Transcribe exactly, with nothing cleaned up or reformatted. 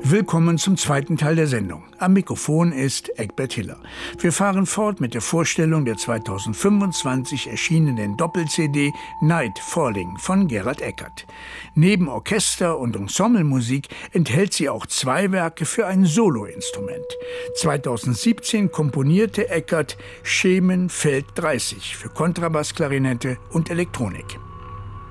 Willkommen zum zweiten Teil der Sendung. Am Mikrofon ist Egbert Hiller. Wir fahren fort mit der Vorstellung der zweitausendfünfundzwanzig erschienenen Doppel-C D Night Falling von Gerhard Eckert. Neben Orchester- und Ensemblemusik enthält sie auch zwei Werke für ein Soloinstrument. zweitausendsiebzehn komponierte Eckert Schemen Feld dreißig für Kontrabass, Klarinette und Elektronik.